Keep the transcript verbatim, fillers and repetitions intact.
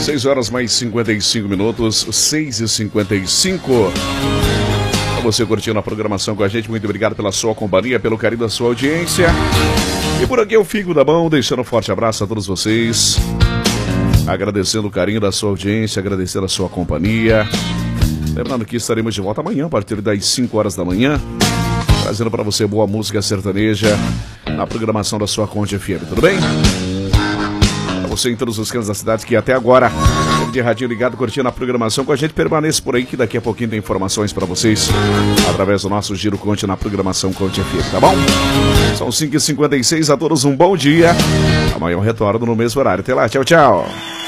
seis horas mais cinquenta e cinco minutos, seis e cinquenta e cinco. Você curtindo a programação com a gente, muito obrigado pela sua companhia, pelo carinho da sua audiência. E por aqui eu fico da mão, deixando um forte abraço a todos vocês. Agradecendo o carinho da sua audiência, agradecendo a sua companhia. Lembrando que estaremos de volta amanhã, a partir das cinco horas da manhã, trazendo para você boa música sertaneja na programação da sua Conte F M, tudo bem? Para você em todos os cantos da cidade que até agora de radinho ligado, curtindo a programação com a gente, permaneça por aí que daqui a pouquinho tem informações para vocês através do nosso Giro Conte na programação Conte F M, tá bom? São cinco e cinquenta e seis, a todos um bom dia. Amanhã eu retorno no mesmo horário. Até lá, tchau, tchau.